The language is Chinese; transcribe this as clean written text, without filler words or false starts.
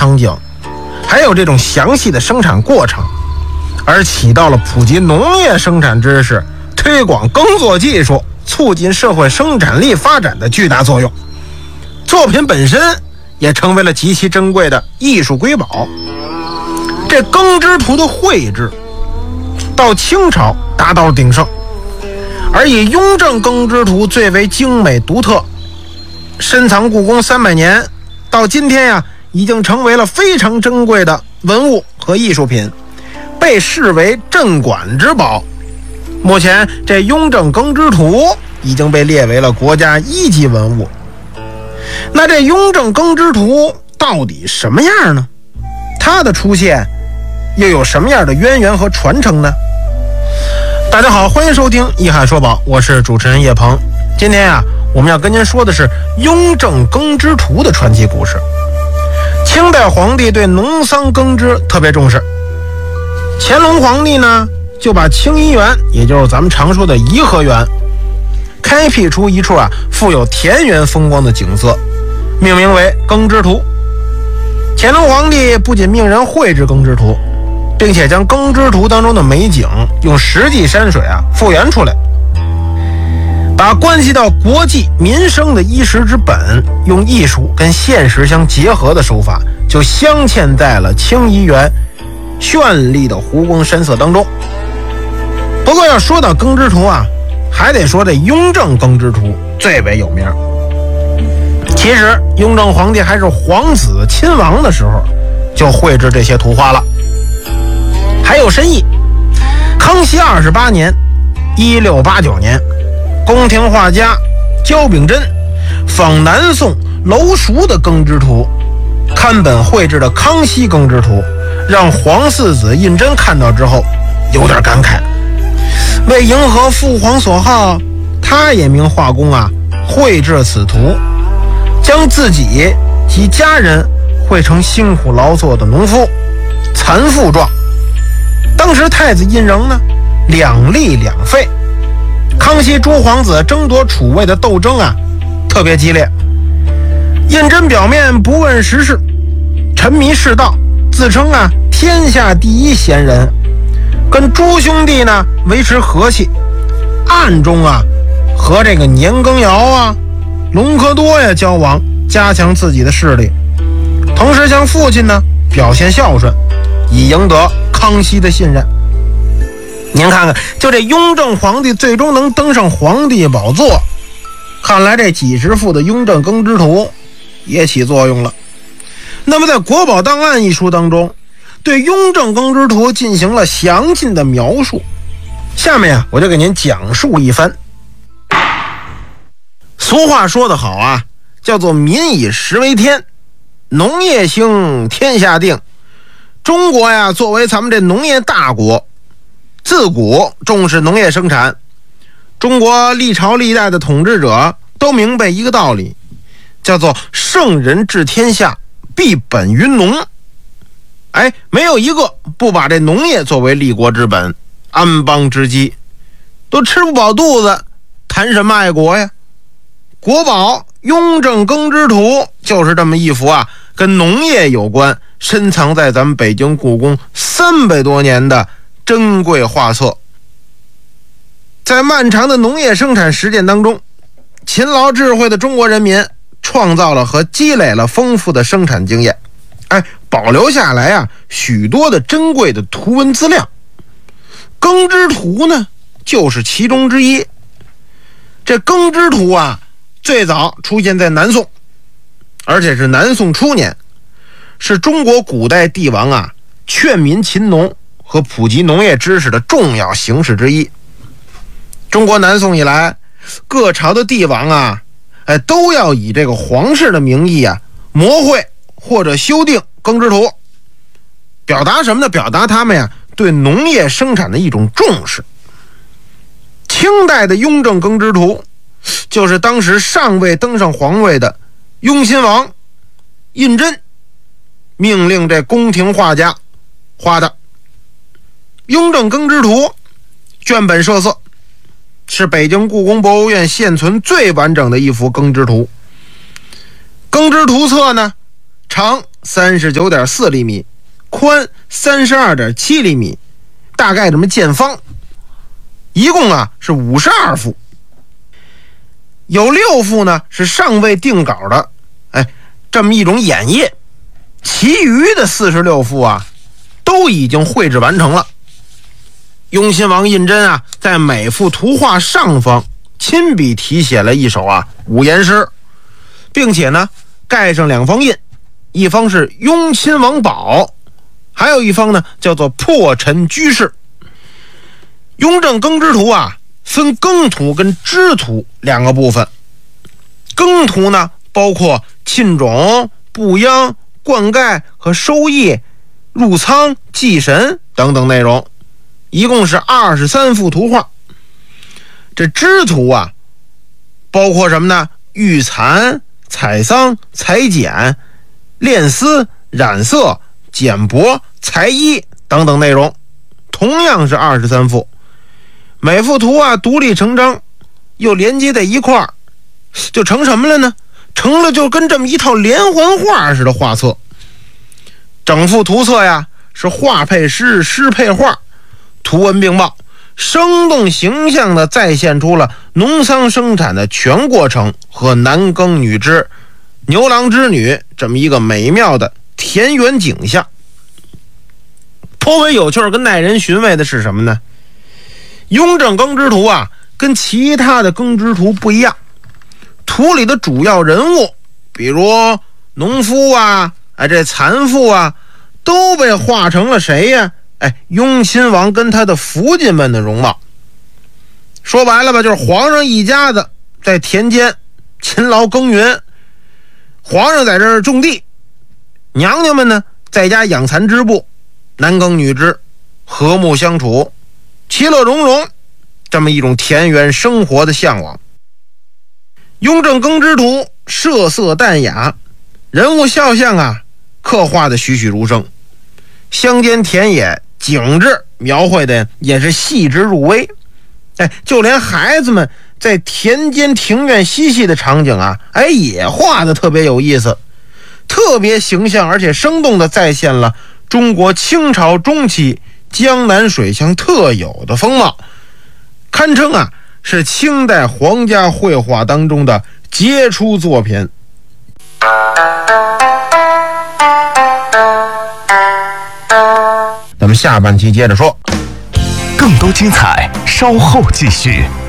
场景，还有这种详细的生产过程，而起到了普及农业生产知识、推广耕作技术、促进社会生产力发展的巨大作用。作品本身也成为了极其珍贵的艺术瑰宝。这耕织图的绘制到清朝达到了鼎盛，而以雍正耕织图最为精美独特，深藏故宫300年，到今天呀，已经成为了非常珍贵的文物和艺术品，被视为镇馆之宝。目前这雍正耕织图已经被列为了国家1级文物。那这雍正耕织图到底什么样呢？它的出现又有什么样的渊源和传承呢？大家好，欢迎收听一海说宝，我是主持人叶鹏。今天啊，我们要跟您说的是雍正耕织图的传奇故事。清代皇帝对农桑耕织特别重视，乾隆皇帝呢就把清漪园，也就是咱们常说的颐和园，开辟出一处富有田园风光的景色，命名为耕织图。乾隆皇帝不仅命人绘制耕织图，并且将耕织图当中的美景用实际山水复原出来，把关系到国计民生的衣食之本，用艺术跟现实相结合的手法，就镶嵌在了清漪园绚丽的湖光山色当中。不过要说到耕织图还得说这雍正耕织图最为有名。其实雍正皇帝还是皇子亲王的时候就绘制这些图画了，还有深意。康熙28年1689年，宫廷画家焦秉真仿南宋娄熟的耕织图，刊本绘制的康熙耕织图，让皇四子胤禛看到之后有点感慨。为迎合父皇所好，他也命画工绘制此图，将自己及家人绘成辛苦劳作的农夫、残妇状。当时太子胤禛呢，两立两废，康熙诸皇子争夺储位的斗争特别激烈。胤禛表面不问时事，沉迷世道，自称天下第一贤人，跟诸兄弟呢维持和气，暗中和这个年羹尧隆科多交往，加强自己的势力，同时向父亲呢表现孝顺，以赢得康熙的信任。您看看，就这雍正皇帝最终能登上皇帝宝座，看来这几十幅的雍正耕织图也起作用了。那么在《国宝档案》一书当中，对雍正耕织图进行了详尽的描述，下面我就给您讲述一番。俗话说得好叫做民以食为天，农业兴，天下定。中国作为咱们这农业大国，自古重视农业生产。中国历朝历代的统治者都明白一个道理，叫做圣人治天下，必本于农。没有一个不把这农业作为立国之本、安邦之基。都吃不饱肚子，谈什么爱国呀？国宝雍正耕织图就是这么一幅跟农业有关，深藏在咱们北京故宫300多年的珍贵画册。在漫长的农业生产实践当中，勤劳智慧的中国人民创造了和积累了丰富的生产经验，保留下来许多的珍贵的图文资料。耕织图呢就是其中之一。这耕织图最早出现在南宋，而且是南宋初年，是中国古代帝王劝民勤农和普及农业知识的重要形式之一。中国南宋以来，各朝的帝王都要以这个皇室的名义摹绘或者修订耕织图，表达什么呢？表达他们对农业生产的一种重视。清代的雍正耕织图就是当时尚未登上皇位的雍亲王胤禛命令这宫廷画家画的。雍正耕织图卷本设色，是北京故宫博物院现存最完整的一幅耕织图。耕织图册呢长39.4厘米，宽32.7厘米，大概这么见方。一共是52副，有6副呢是尚未定稿的，这么一种演绎。其余的46副都已经绘制完成了。雍亲王胤禛在每幅图画上方亲笔题写了一首五言诗，并且呢盖上2方印，一方是雍亲王宝，还有一方呢叫做破陈居士。雍正耕织图分耕图跟织图2个部分。耕图呢包括沁种、布秧、灌溉和收益、入仓、祭神等等内容，一共是23幅图画。这织图包括什么呢？育蚕、采桑、裁剪、炼丝、染色、剪帛、裁衣等等内容，同样是23幅。每幅图独立成章，又连接在一块儿，就成什么了呢？成了就跟这么一套连环画似的画册。整幅图册是画配诗，诗配画，图文并茂，生动形象地再现出了农桑生产的全过程和男耕女织、牛郎织女这么一个美妙的田园景象。颇为有趣跟耐人寻味的是什么呢？雍正耕织图跟其他的耕织图不一样，图里的主要人物，比如农夫这蚕妇都被画成了谁呀？雍亲王跟他的福晋们的容貌。说白了吧，就是皇上一家子在田间勤劳耕耘，皇上在这儿种地，娘娘们呢在家养蚕织布，男耕女织，和睦相处，其乐融融，这么一种田园生活的向往。雍正耕织图设色淡雅，人物肖像刻画的栩栩如生，乡间田野景致描绘的也是细致入微。就连孩子们在田间庭院嬉戏的场景也画的特别有意思，特别形象而且生动的再现了中国清朝中期江南水乡特有的风貌，堪称是清代皇家绘画当中的杰出作品。咱们下半期接着说， 更多精彩稍后继续。